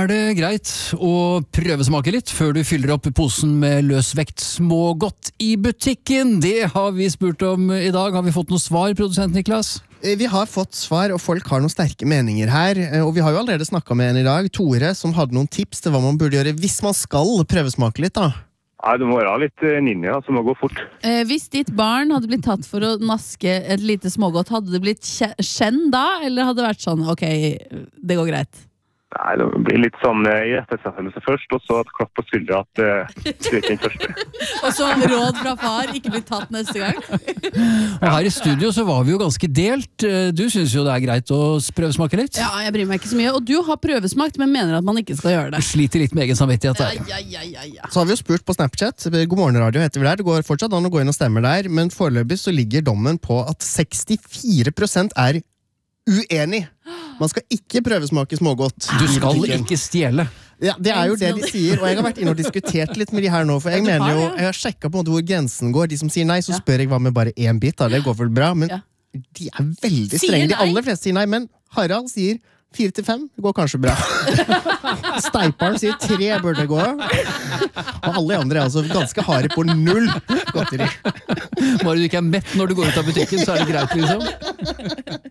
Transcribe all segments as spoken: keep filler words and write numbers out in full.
er det greit å prøvesmake litt før du fyller opp posen med løsvekt smågodt i butikken. Det har vi spurt om i dag. Har vi fått noe svar, produsent Niklas? Vi har fått svar, og folk har noen sterke meninger her. Og vi har jo allerede snakket med en i dag, Tore, som hadde noen tips til hva man burde gjøre hvis man skal prøvesmake litt da. Nei, du må være litt ninja, så må gå fort. Eh, hvis ditt barn hadde blitt tatt for å naske et lite smågodt, hadde det blitt skjenn da, eller hadde det vært sånn, ok, det går greit? Nei, det blir litt sånn hjerteseffelse først, og så et klapp på skuldra at uh, du er ikke den første. Og så råd fra far, ikke bli tatt neste gang. Og her i studio så var vi jo ganske delt. Du synes jo det er greit å prøvesmake litt? Ja, jeg bryr meg ikke så mye. Og du har prøvesmakt, men mener at man ikke skal gjøre det. Du sliter litt med egen samvittighet der. Ja, ja, ja, ja. Så har vi jo spurt på Snapchat, God morgen radio heter vi der, det går fortsatt an å gå inn og stemme der, men foreløpig så ligger dommen på at sekstifire prosent er uenig. Man skal ikke prøvesmake smågodt. Du skal ikke stjele. Ja, det er jo det de sier, og jeg har vært inne og diskutert litt med de her nå, for jeg mener jo, jeg har sjekket på en måte hvor grensen går. De som sier nei, så spør jeg hva med bare en bit, da, det går vel bra, men de er veldig strenge. De aller fleste sier nei, men Harald sier fire til fem, det går kanskje bra. Steiparen sier tre burde gå, og alle andre er altså ganske harde på null godteri. Bare du ikke er mett når du går ut av butikken, så er det greit liksom.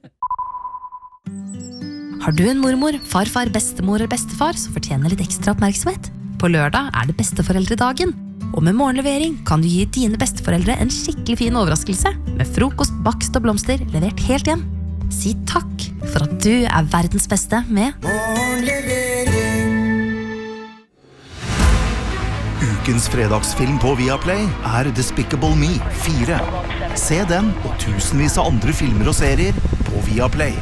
Har du en mormor, farfar, bestemor eller bestefar som fortjener litt ekstra oppmerksomhet? På lørdag er det besteforeldredagen, og med morgenlevering kan du gi dine besteforeldre en skikkelig fin overraskelse med frokost, bakst og blomster levert helt hjem. Si takk for at du er verdens beste med morgenlevering. Ukens fredagsfilm på Viaplay er Despicable Me fire. Se den og tusenvis av andre filmer og serier på Viaplay.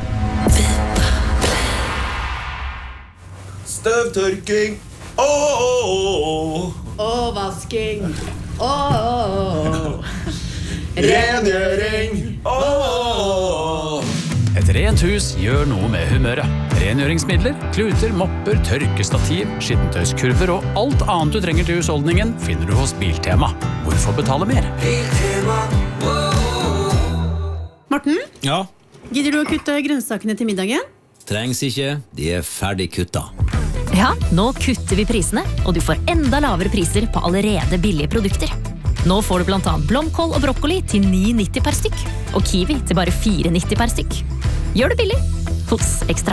Støvtørking. Åh, åh, åh. Og vasking. Åh, åh, åh. Rengjøring. Åh. Et rent hus gjør noe med humøret. Rengjøringsmidler, kluter, mopper, tørkestativ, skittentøyskurver og alt annet du trenger til husholdningen finner du hos Biltema. Hvorfor betale mer? Biltema. Morten? Ja? Gidder du å kutte grønnsakene til middagen? Trengs ikke, de er ferdig kutta. Ja, nå kutter vi prisene, og du får enda lavere priser på allerede billige produkter. Nå får du blant annet blomkål og brokkoli til ni nitti per stykk, og kiwi til bare fire nitti per stykk. Gjør det billig hos Ekstra.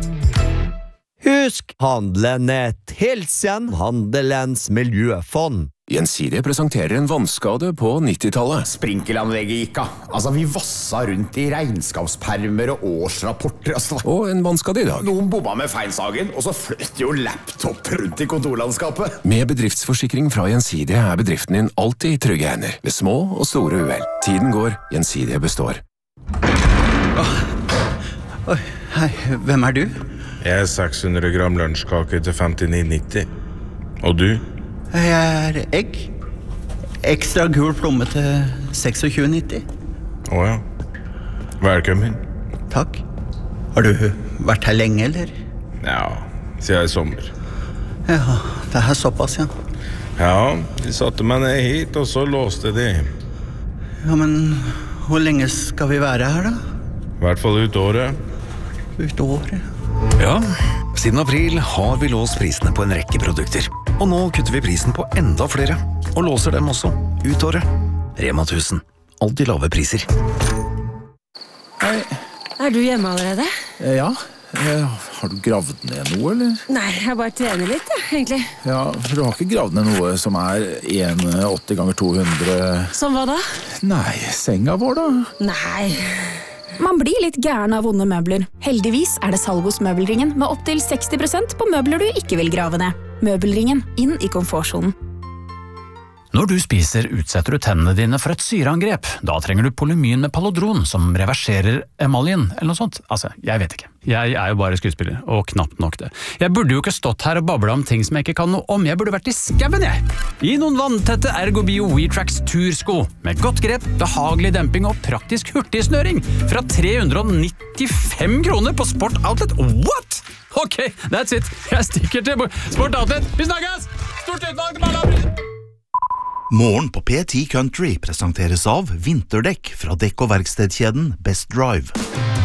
Husk, handelen er Hilsen, Handelens miljøfond. Gjensidige presenterer en vannskade på nittitallet. Sprinkelanlegget gikk av. Altså, vi vassa rundt i regnskapspermer og årsrapporter. Altså. Og en vannskade i dag. Noen bomba med feilsagen, og så fløt jo laptop rundt i kontorlandskapet. Med bedriftsforsikring fra Gjensidige er bedriften din alltid i trygge hender. Ved små og store uhell. Tiden går, Gjensidige består. Åh, Oi, hei, hvem er du? Jeg er seks hundre gram lunsjkake til femtini nitti. Og du? Jeg er egg. Ekstra gul plomme til tjueseks nitti. Åja. Velkommen. Takk. Har du vært her lenge, eller? Ja, siden i sommer. Ja, det er såpass, ja. Ja, de satte meg ned hit, og så låste de. Ja, men hvor lenge skal vi være her, da? I hvert fall ut året. Ut året? Ja, siden april har vi låst prisene på en rekke produkter. Og nå kutter vi prisen på enda flere, og låser dem også, ut året. Rema tusen. Alltid lave priser. Hei. Er du hjemme allerede? Ja. Har du gravd ned noe, eller? Nei, jeg bare trener litt, ja, egentlig. Ja, for du har ikke gravd ned noe som er en komma åtti ganger to hundre... Som hva da? Nei, senga vår da. Nei... Man blir litt gæren av vonde møbler. Heldigvis er det salg hos Møbelringen med opp til seksti prosent på møbler du ikke vil grave ned. Møbelringen, inn i komfortsonen. Når du spiser, utsetter du tennene dine for et syreangrep. Da trenger du Polymyn med Palodron, som reverserer emaljen, eller noe sånt. Altså, jeg vet ikke. Jeg er jo bare skuespiller, og knapt nok det. Jeg burde jo ikke stått her og babla om ting som jeg ikke kan noe om. Jeg burde vært i skaven, jeg! I noen vanntette Ergobio WeTrax tursko, med godt grep, behagelig demping og praktisk hurtigsnøring, fra tre hundre nittifem kroner på Sport Outlet. What?! Ok, that's it. Jeg stikker til Sport Outlet. Vi snakkes! Stort utvalg til bare Morgen på P ti Country presenteres av vinterdekk fra dekk- og verkstedkjeden Best Drive.